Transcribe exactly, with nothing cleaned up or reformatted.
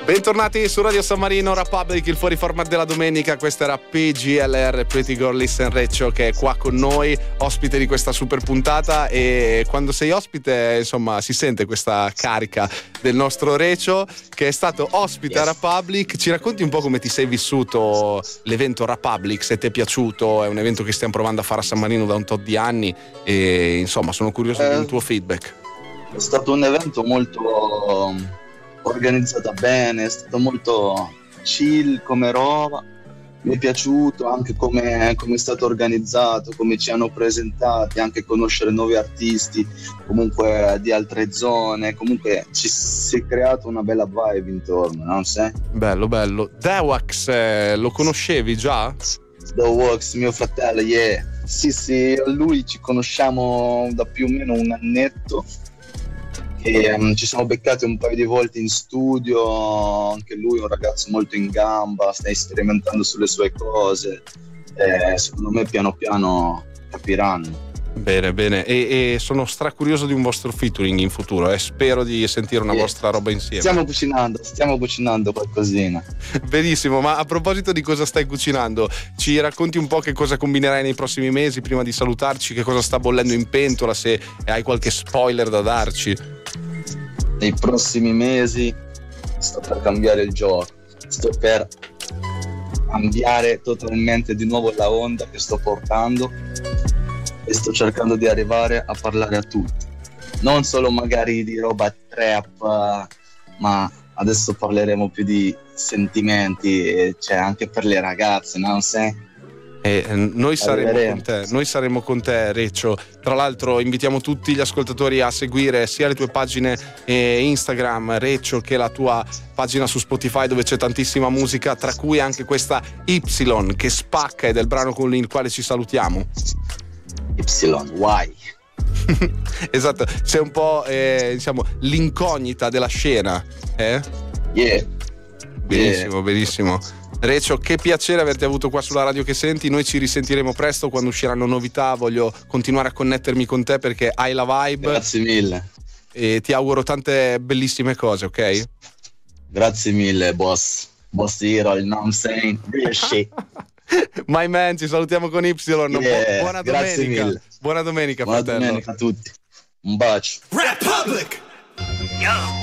Bentornati su Radio San Marino, Republic, il fuori format della domenica. Questa era P G L R, Pretty Girl Listen Reccio, che è qua con noi, ospite di questa super puntata. E quando sei ospite, insomma, si sente questa carica del nostro Reccio, che è stato ospite yes. a Republic. Ci racconti un po' come ti sei vissuto l'evento Republic, se ti è piaciuto? È un evento che stiamo provando a fare a San Marino da un tot di anni e insomma sono curioso eh, di un tuo feedback. È stato un evento molto organizzata bene, è stato molto chill come roba, mi è piaciuto anche come, come è stato organizzato, come ci hanno presentati, anche conoscere nuovi artisti comunque di altre zone, comunque ci si è creata una bella vibe intorno, non sai? Bello, bello. Dewax, eh, lo conoscevi già? Dewax, mio fratello, yeah. Sì, sì, lui ci conosciamo da più o meno un annetto. E, um, ci siamo beccati un paio di volte in studio, anche lui è un ragazzo molto in gamba, sta sperimentando sulle sue cose e secondo me piano piano capiranno. Bene, bene, e, e sono stracurioso di un vostro featuring in futuro e eh. spero di sentire una yeah. vostra roba insieme. Stiamo cucinando, stiamo cucinando qualcosina. Benissimo, ma a proposito di cosa stai cucinando, ci racconti un po' che cosa combinerai nei prossimi mesi prima di salutarci, che cosa sta bollendo in pentola, se hai qualche spoiler da darci? Nei prossimi mesi sto per cambiare il gioco, sto per cambiare totalmente di nuovo la onda che sto portando e sto cercando di arrivare a parlare a tutti, non solo magari di roba trap, ma adesso parleremo più di sentimenti, cioè anche per le ragazze, no? Sai? E noi saremo con te, noi saremo con te, Reccio. Tra l'altro invitiamo tutti gli ascoltatori a seguire sia le tue pagine Instagram, Reccio, che la tua pagina su Spotify, dove c'è tantissima musica, tra cui anche questa Y che spacca, ed è il brano con il quale ci salutiamo. Y, why? Esatto, sei un po' eh, diciamo l'incognita della scena, eh? Yeah. Benissimo, yeah. benissimo. Reccio, che piacere averti avuto qua sulla radio Che Senti. Noi ci risentiremo presto quando usciranno novità. Voglio continuare a connettermi con te perché hai la vibe. Grazie mille. E ti auguro tante bellissime cose, ok? Grazie mille, boss. Boss hero, you know what I'm saying? Real shit. My man, ci salutiamo con Y. Yeah, buona grazie domenica. Mille. Buona domenica, buona fratello. Buona domenica a tutti. Un bacio. Republic. Yo.